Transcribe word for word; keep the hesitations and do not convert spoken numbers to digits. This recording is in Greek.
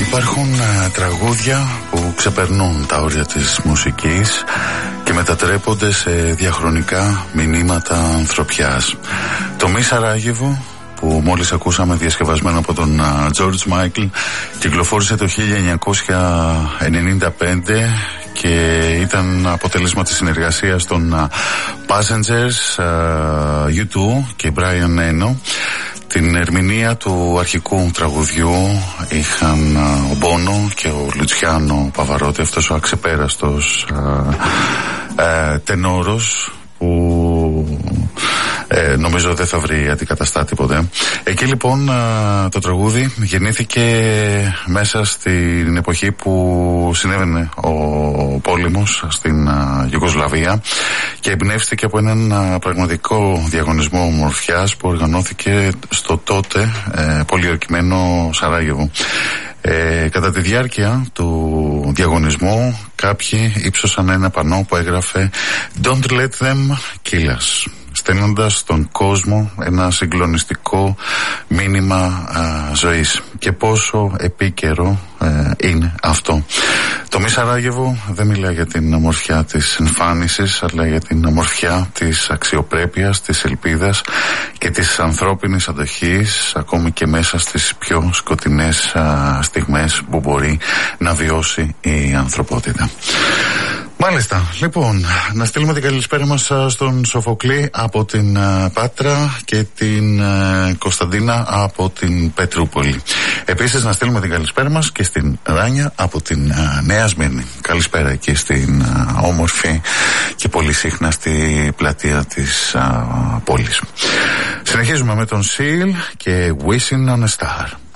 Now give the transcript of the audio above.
Υπάρχουν uh, τραγούδια που ξεπερνούν τα όρια της μουσικής και μετατρέπονται σε διαχρονικά μηνύματα ανθρωπιάς. Το Μη Σαράγεβο, που μόλις ακούσαμε διασκευασμένο από τον uh, George Michael, κυκλοφόρησε το χίλια εννιακόσια ενενήντα πέντε και ήταν αποτέλεσμα της συνεργασίας των uh, Passengers, uh, γιου τού και Brian Eno. Την ερμηνεία του αρχικού τραγουδιού είχαν uh, ο Μπόνο και ο Λουτσιάνο Παβαρότη, αυτός ο αξεπέραστος uh, uh, τενόρος που ε, νομίζω δεν θα βρει αντικαταστάτη ποτέ. Εκεί λοιπόν α, το τραγούδι γεννήθηκε μέσα στην εποχή που συνέβαινε ο πόλεμος στην Ιουγκοσλαβία και εμπνεύστηκε από έναν α, πραγματικό διαγωνισμό ομορφιάς που οργανώθηκε στο τότε ε, πολιορκημένο Σαράγεβο. Ε, κατά τη διάρκεια του διαγωνισμού κάποιοι ύψωσαν ένα πανό που έγραφε «Don't let them kill us», στέλνοντας στον κόσμο ένα συγκλονιστικό μήνυμα α, ζωής. Και πόσο επίκαιρο ε, είναι αυτό. Το Μη Σαράγεβο δεν μιλά για την ομορφιά της εμφάνισης, αλλά για την ομορφιά της αξιοπρέπειας, της ελπίδας και της ανθρώπινης αντοχής, ακόμη και μέσα στις πιο σκοτεινές α, στιγμές που μπορεί να βιώσει η ανθρωπότητα. Μάλιστα, λοιπόν, να στείλουμε την καλησπέρα μας στον Σοφοκλή από την uh, Πάτρα και την uh, Κωνσταντίνα από την Πετρούπολη. Επίσης να στείλουμε την καλησπέρα μας και στην Ράνια από την uh, Νέα Σμύρνη. Καλησπέρα εκεί στην uh, όμορφη και πολύ συχνά στη πλατεία της uh, πόλης. Συνεχίζουμε με τον Seal και Wishing on a Star.